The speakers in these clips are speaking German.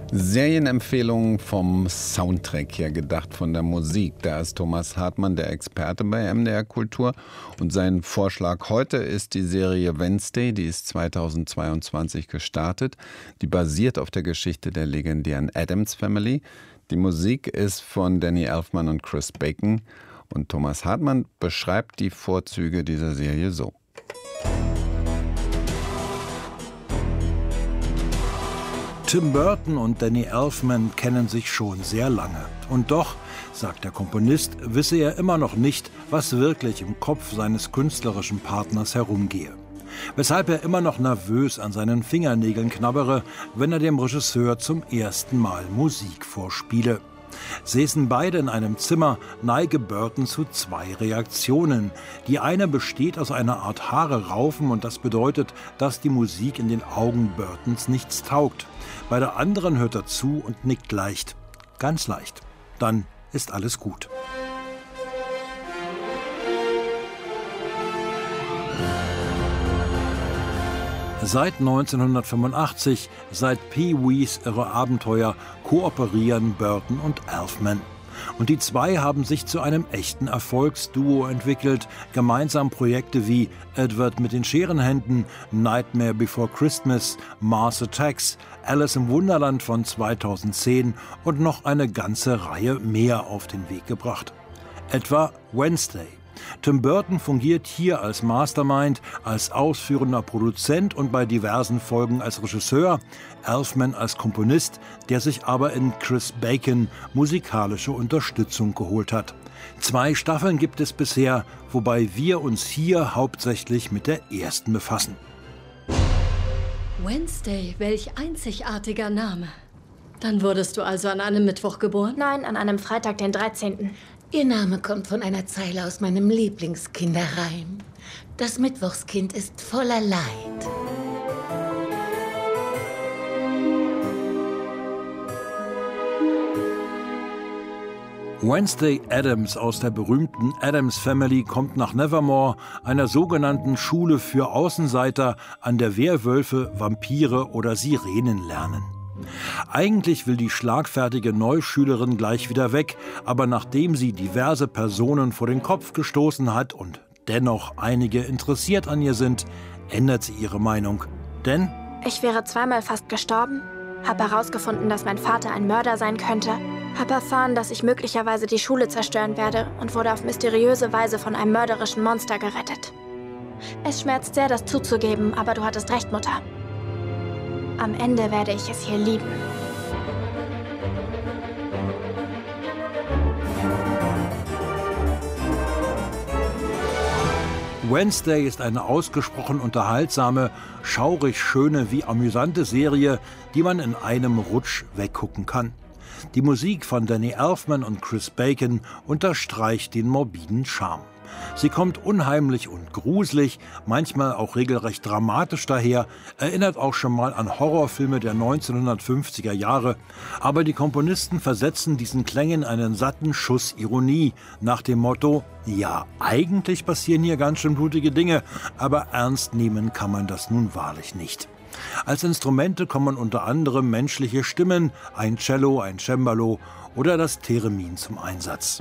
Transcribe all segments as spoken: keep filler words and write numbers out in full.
Serienempfehlungen vom Soundtrack her gedacht, von der Musik. Da ist Thomas Hartmann der Experte bei M D R Kultur. Und sein Vorschlag heute ist die Serie Wednesday, die ist zweitausendzweiundzwanzig gestartet. Die basiert auf der Geschichte der legendären Addams Family. Die Musik ist von Danny Elfman und Chris Bacon. Und Thomas Hartmann beschreibt die Vorzüge dieser Serie so. Tim Burton und Danny Elfman kennen sich schon sehr lange. Und doch, sagt der Komponist, wisse er immer noch nicht, was wirklich im Kopf seines künstlerischen Partners herumgehe. Weshalb er immer noch nervös an seinen Fingernägeln knabbere, wenn er dem Regisseur zum ersten Mal Musik vorspiele. Säßen beide in einem Zimmer, neige Burton zu zwei Reaktionen. Die eine besteht aus einer Art Haare raufen und das bedeutet, dass die Musik in den Augen Burtons nichts taugt. Bei der anderen hört er zu und nickt leicht. Ganz leicht. Dann ist alles gut. Seit neunzehnhundertfünfundachtzig, seit Pee-wees Irre Abenteuer, kooperieren Burton und Elfman. Und die zwei haben sich zu einem echten Erfolgsduo entwickelt. Gemeinsam Projekte wie Edward mit den Scherenhänden, Nightmare Before Christmas, Mars Attacks, Alice im Wunderland von zweitausendzehn und noch eine ganze Reihe mehr auf den Weg gebracht. Etwa Wednesday. Tim Burton fungiert hier als Mastermind, als ausführender Produzent und bei diversen Folgen als Regisseur, Elfman als Komponist, der sich aber in Chris Bacon musikalische Unterstützung geholt hat. Zwei Staffeln gibt es bisher, wobei wir uns hier hauptsächlich mit der ersten befassen. Wednesday, welch einzigartiger Name. Dann wurdest du also an einem Mittwoch geboren? Nein, an einem Freitag, den dreizehnten Ihr Name kommt von einer Zeile aus meinem Lieblingskinderreim. Das Mittwochskind ist voller Leid. Wednesday Addams aus der berühmten Addams Family kommt nach Nevermore, einer sogenannten Schule für Außenseiter, an der Werwölfe, Vampire oder Sirenen lernen. Eigentlich will die schlagfertige Neuschülerin gleich wieder weg, aber nachdem sie diverse Personen vor den Kopf gestoßen hat und dennoch einige interessiert an ihr sind, ändert sie ihre Meinung. Denn ich wäre zweimal fast gestorben, habe herausgefunden, dass mein Vater ein Mörder sein könnte, habe erfahren, dass ich möglicherweise die Schule zerstören werde und wurde auf mysteriöse Weise von einem mörderischen Monster gerettet. Es schmerzt sehr, das zuzugeben, aber du hattest recht, Mutter. Am Ende werde ich es hier lieben. Wednesday ist eine ausgesprochen unterhaltsame, schaurig schöne wie amüsante Serie, die man in einem Rutsch weggucken kann. Die Musik von Danny Elfman und Chris Bacon unterstreicht den morbiden Charme. Sie kommt unheimlich und gruselig, manchmal auch regelrecht dramatisch daher, erinnert auch schon mal an Horrorfilme der neunzehnhundertfünfziger Jahre. Aber die Komponisten versetzen diesen Klängen einen satten Schuss Ironie nach dem Motto: Ja, eigentlich passieren hier ganz schön blutige Dinge, aber ernst nehmen kann man das nun wahrlich nicht. Als Instrumente kommen unter anderem menschliche Stimmen, ein Cello, ein Cembalo oder das Theremin zum Einsatz.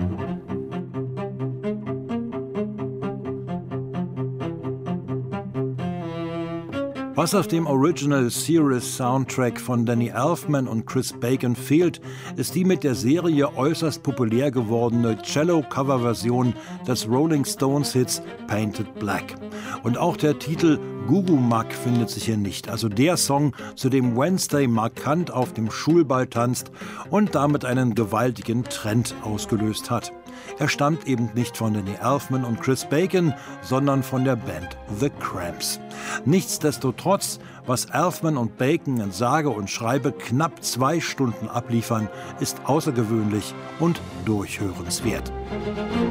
Was auf dem Original Series Soundtrack von Danny Elfman und Chris Bacon fehlt, ist die mit der Serie äußerst populär gewordene Cello-Cover-Version des Rolling Stones-Hits Painted Black. Und auch der Titel Gugu Mag findet sich hier nicht, also der Song, zu dem Wednesday markant auf dem Schulball tanzt und damit einen gewaltigen Trend ausgelöst hat. Er stammt eben nicht von Danny Elfman und Chris Bacon, sondern von der Band The Cramps. Nichtsdestotrotz, was Elfman und Bacon in sage und schreibe knapp zwei Stunden abliefern, ist außergewöhnlich und durchhörenswert.